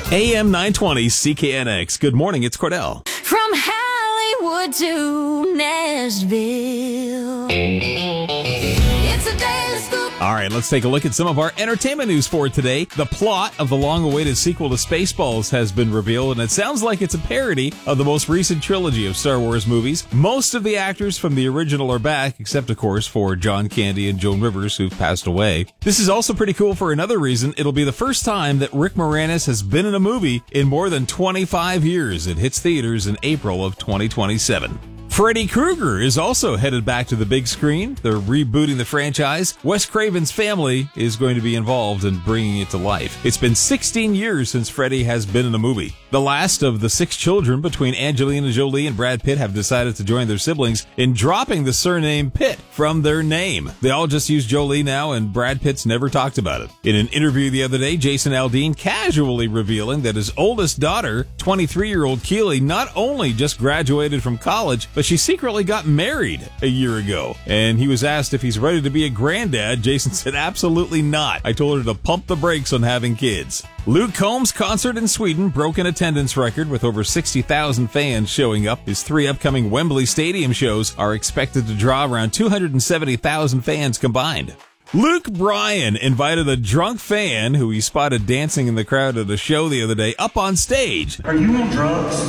AM 920 CKNX. Good morning, it's Cordell. From Hollywood to Nashville. It's a daily scoop. All right, let's take a look at some of our entertainment news for today. The plot of the long-awaited sequel to Spaceballs has been revealed, and it sounds like it's a parody of the most recent trilogy of Star Wars movies. Most of the actors from the original are back, except, of course, for John Candy and Joan Rivers, who've passed away. This is also pretty cool for another reason. It'll be the first time that Rick Moranis has been in a movie in more than 25 years. It hits theaters in April of 2027. Freddy Krueger is also headed back to the big screen. They're rebooting the franchise. Wes Craven's family is going to be involved in bringing it to life. It's been 16 years since Freddy has been in a movie. The last of the 6 children between Angelina Jolie and Brad Pitt have decided to join their siblings in dropping the surname Pitt from their name. They all just use Jolie now, and Brad Pitt's never talked about it. In an interview the other day, Jason Aldean casually revealing that his oldest daughter, 23-year-old Keely, not only just graduated from college, but she secretly got married a year ago. And he was asked if he's ready to be a granddad. Jason said, absolutely not. I told her to pump the brakes on having kids. Luke Combs' concert in Sweden broke an attendance record with over 60,000 fans showing up. His 3 upcoming Wembley Stadium shows are expected to draw around 270,000 fans combined. Luke Bryan invited a drunk fan who he spotted dancing in the crowd at a show the other day up on stage. Are you on drugs?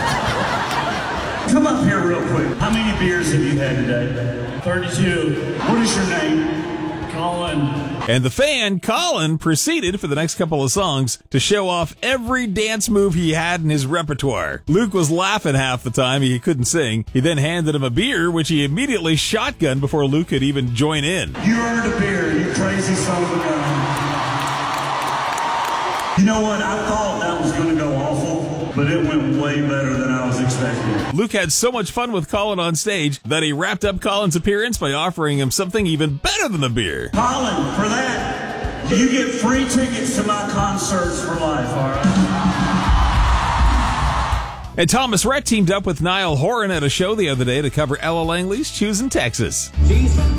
Come up here real quick. How many beers have you had today? 32. What is your name? Colin. And the fan, Colin, proceeded for the next couple of songs to show off every dance move he had in his repertoire. Luke was laughing half the time he couldn't sing. He then handed him a beer, which he immediately shotgunned before Luke could even join in. You earned a beer, you crazy son of a gun. You know what? I thought that was going to go awful, but it went way better than I was expecting. Luke had so much fun with Colin on stage that he wrapped up Colin's appearance by offering him something even better than a beer. Colin, for that, you get free tickets to my concerts for life, all right? And Thomas Rhett teamed up with Niall Horan at a show the other day to cover Ella Langley's Choosing Texas. She's